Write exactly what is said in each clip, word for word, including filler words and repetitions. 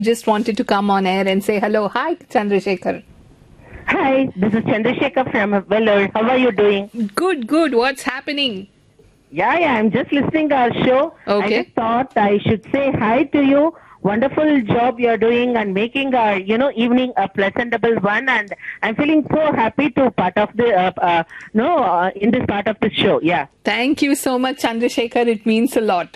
Just wanted to come on air and say hello. Hi, Chandrasekhar. Hi, this is Chandrasekhar from Vellore. How are you doing? Good, good. What's happening? Yeah, yeah, I'm just listening to our show. Okay. I just thought I should say hi to you. Wonderful job you're doing and making our, you know, evening a pleasantable one. And I'm feeling so happy to part of the, uh, uh, no, uh, in this part of the show. Yeah. Thank you so much, Chandrasekhar. It means a lot.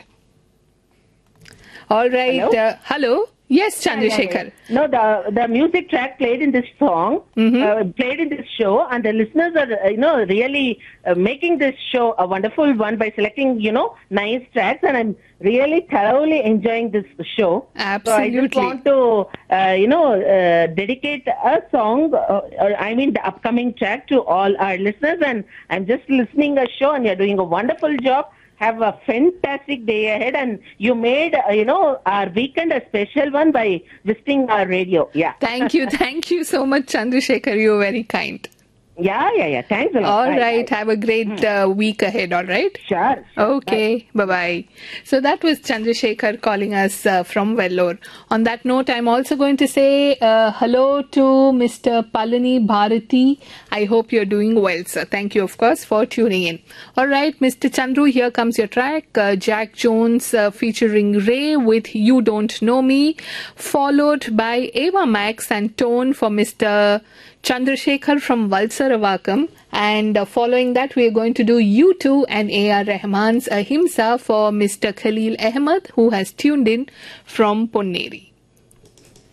All right. Hello? Uh, hello. Yes, Chandrasekhar. Yeah, yeah, yeah. No, the the music track played in this song, Mm-hmm. uh, played in this show, and the listeners are, uh, you know, really uh, making this show a wonderful one by selecting, you know, nice tracks, and I'm really thoroughly enjoying this show. Absolutely. So I just want to, uh, you know, uh, dedicate a song, uh, or I mean the upcoming track to all our listeners, and I'm just listening a show, and you're doing a wonderful job. Have a fantastic day ahead, and you made, uh, you know, our weekend a special one by visiting our radio. Yeah. Thank you. Thank you so much, Chandrasekhar. You're very kind. Yeah, yeah, yeah. Thanks a lot. All Bye, right. bye. Have a great uh, week ahead. All right. Sure. sure. Okay, bye-bye. So that was Chandrasekhar calling us uh, from Vellore. On that note, I'm also going to say uh, hello to Mister Palani Bharati. I hope you're doing well, sir. Thank you, of course, for tuning in. All right, Mister Chandru, here comes your track. Uh, Jack Jones uh, featuring Ray with You Don't Know Me, followed by Ava Max and Tone for Mister Chandrasekhar from Valsaravakam, and uh, following that we are going to do U two and A R Rahman's Ahimsa for Mister Khalil Ahmed, who has tuned in from Ponneri.